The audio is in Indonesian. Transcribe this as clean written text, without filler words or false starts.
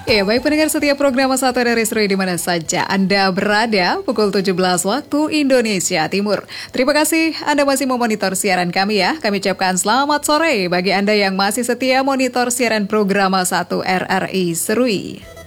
Ya, baik pendengar setiap program Satu dari Seru di mana saja Anda berada, pukul 17 waktu Indonesia Timur. Terima kasih Anda masih memonitor siaran kami ya. Kami ucapkan selamat sore bagi Anda yang masih setia monitor siaran program Satu RRI Serui.